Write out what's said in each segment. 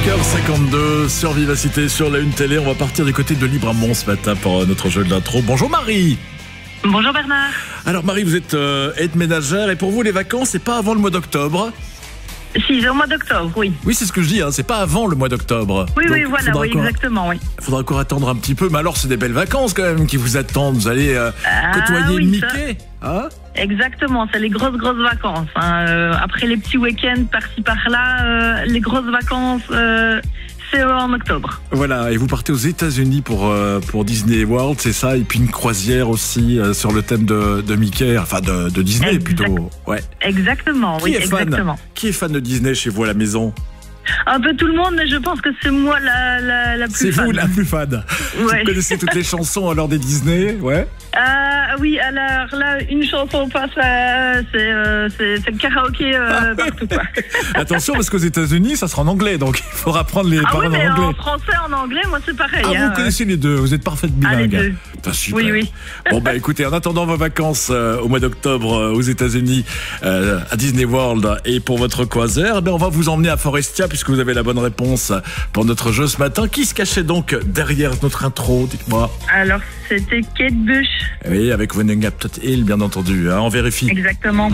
5h52 sur Vivacité, sur la Une Télé. On va partir du côté de Libramont ce matin pour notre jeu de l'intro. Bonjour Marie. Bonjour Bernard. Alors Marie, vous êtes aide-ménagère et pour vous les vacances, c'est pas avant le mois d'octobre? Si, c'est au mois d'octobre, oui. Oui, c'est ce que je dis, hein, c'est pas avant le mois d'octobre. Oui, Donc, oui, voilà, oui, exactement, oui. Il faudra encore attendre un petit peu, mais alors c'est des belles vacances quand même qui vous attendent. Vous allez côtoyer Mickey, hein? Exactement, c'est les grosses vacances. Hein. Après les petits week-ends par-ci par-là, les grosses vacances, c'est en octobre. Voilà, et vous partez aux États-Unis pour Disney World, c'est ça? Et puis une croisière aussi sur le thème de Mickey, enfin de Disney plutôt. Ouais. Exactement, oui, exactement. Qui est fan de Disney chez vous à la maison? Un peu tout le monde, mais je pense que c'est moi la plus fan. C'est vous la plus fan. Ouais. Vous connaissez toutes les chansons alors des Disney, ouais? Oui, alors là, une chanson passe, c'est le karaoké partout, quoi. Attention, parce qu'aux États-Unis, ça sera en anglais, donc il faudra prendre les paroles mais en anglais. En français, en anglais, moi c'est pareil. Vous connaissez les deux, vous êtes parfaite bilingue. Les deux. Super. Oui. Bon, écoutez, en attendant vos vacances au mois d'octobre aux États-Unis, à Disney World, et pour votre croisière, on va vous emmener à Forestia, puisque vous avez la bonne réponse pour notre jeu ce matin. Qui se cachait donc derrière notre intro? Dites-moi. Alors, c'était Kate Bush. Oui, avec Running Up That Hill, bien entendu. Hein, on vérifie. Exactement.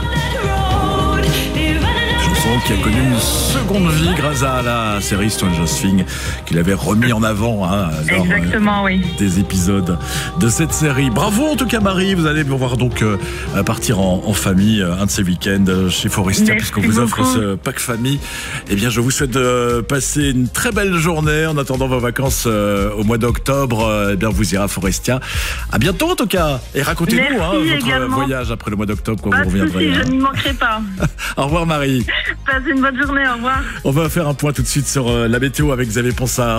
Chanson qui a connu une seconde vie grâce à la série Stranger Things, qu'il avait remis en avant lors des épisodes de cette série. Bravo en tout cas Marie, vous allez pouvoir donc partir en famille un de ces week-ends chez Forestia, puisqu'on vous offre ce pack famille. Eh bien je vous souhaite de passer une très belle journée en attendant vos vacances au mois d'octobre. Eh bien vous irez à Forestia. À bientôt en tout cas, et racontez-nous votre voyage après le mois d'octobre quand vous reviendrez. Je n'y manquerai pas. Au revoir Marie. Passez une bonne journée, au revoir. On va faire un point tout de suite sur la météo avec Xavier Ponsard.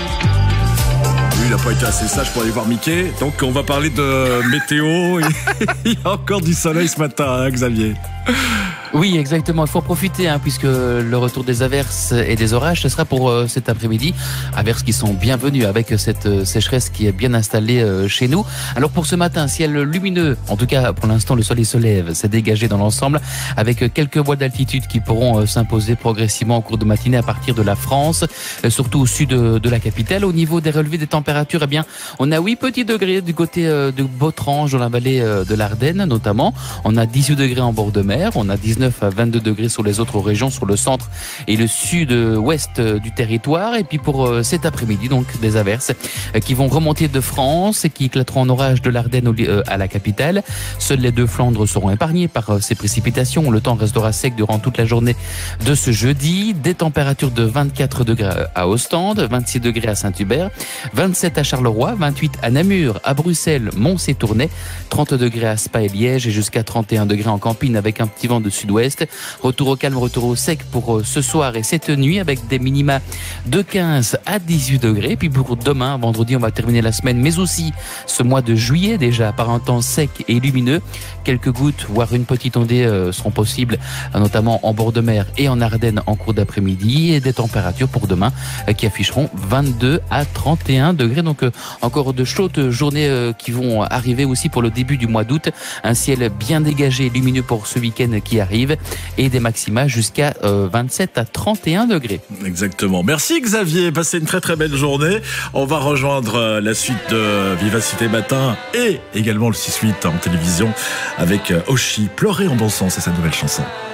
Lui, il n'a pas été assez sage pour aller voir Mickey, donc on va parler de météo. Il y a encore du soleil ce matin, Xavier. Oui, exactement. Il faut en profiter, puisque le retour des averses et des orages, ce sera pour cet après-midi. Averses qui sont bienvenues avec cette sécheresse qui est bien installée chez nous. Alors pour ce matin, ciel lumineux. En tout cas, pour l'instant, le soleil se lève, s'est dégagé dans l'ensemble, avec quelques voiles d'altitude qui pourront s'imposer progressivement au cours de matinée à partir de la France, surtout au sud de la capitale. Au niveau des relevés des températures, on a 8 petits degrés du côté de Botrange, dans la vallée de l'Ardenne notamment. On a 18 degrés en bord de mer. On a 19 à 22 degrés sur les autres régions, sur le centre et le sud-ouest du territoire. Et puis pour cet après-midi, donc des averses qui vont remonter de France et qui éclateront en orage de l'Ardenne à la capitale. Seuls les deux Flandres seront épargnés par ces précipitations. Le temps restera sec durant toute la journée de ce jeudi. Des températures de 24 degrés à Ostende, 26 degrés à Saint-Hubert, 27 à Charleroi, 28 à Namur, à Bruxelles, Mons et Tournai, 30 degrés à Spa et Liège et jusqu'à 31 degrés en Campine avec un petit vent de sud-ouest. Retour au calme, retour au sec pour ce soir et cette nuit avec des minima de 15 à 18 degrés. Puis pour demain, vendredi, on va terminer la semaine, mais aussi ce mois de juillet déjà par un temps sec et lumineux. Quelques gouttes, voire une petite ondée seront possibles, notamment en bord de mer et en Ardennes en cours d'après-midi. Et des températures pour demain qui afficheront 22 à 31 degrés. Donc encore de chaudes journées qui vont arriver aussi pour le début du mois d'août. Un ciel bien dégagé et lumineux pour ce week-end qui arrive. Et des maxima jusqu'à 27 à 31 degrés. Exactement. Merci Xavier, passez une très très belle journée. On va rejoindre la suite de Vivacité Matin et également le 6-8 en télévision avec Oshi, Pleurer en dansant, c'est sa nouvelle chanson.